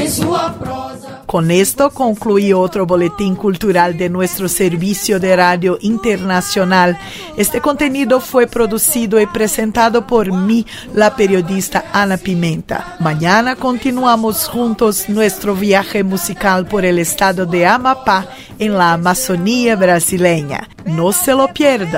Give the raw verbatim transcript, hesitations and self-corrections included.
em sua prosa. Con esto concluí otro boletín cultural de nuestro servicio de radio internacional. Este contenido fue producido y presentado por mí, la periodista Ana Pimenta. Mañana continuamos juntos nuestro viaje musical por el estado de Amapá, en la Amazonía brasileña. No se lo pierda.